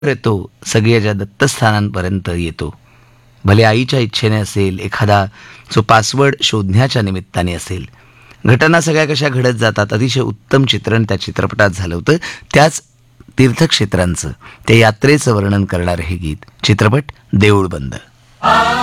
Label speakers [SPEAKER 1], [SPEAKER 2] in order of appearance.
[SPEAKER 1] येतो सगळ्याच्या दत्तस्थानांपर्यंत येतो. भले आईच्या इच्छेने असेल, एखादा जो पासवर्ड शोधण्याच्या निमित्ताने असेल. घटना सगळ्या कशा घडत जातात, अतिशय उत्तम चित्रण त्या चित्रपटात झालं होतं. त्याच तीर्थक्षेत्रांचं, त्या यात्रेचं वर्णन करणारं हे गीत. चित्रपट देऊळ बंद.